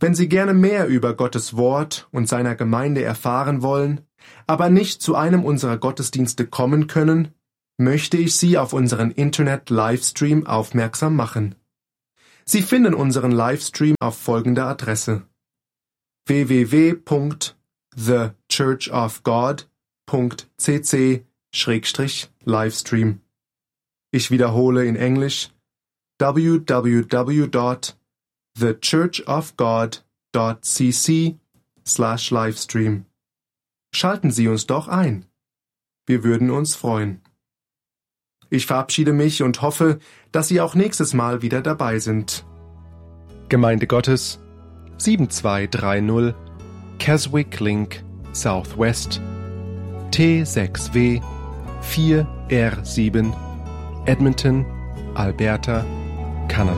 Wenn Sie gerne mehr über Gottes Wort und seiner Gemeinde erfahren wollen, aber nicht zu einem unserer Gottesdienste kommen können, möchte ich Sie auf unseren Internet-Livestream aufmerksam machen. Sie finden unseren Livestream auf folgender Adresse: www.thechurchofgod.cc/livestream. Ich wiederhole in Englisch: www.thechurchofgod.cc/livestream. Schalten Sie uns doch ein. Wir würden uns freuen. Ich verabschiede mich und hoffe, dass Sie auch nächstes Mal wieder dabei sind. Gemeinde Gottes, 7230 Keswick Link, Southwest, T6W 4R7, Edmonton, Alberta, Kanada.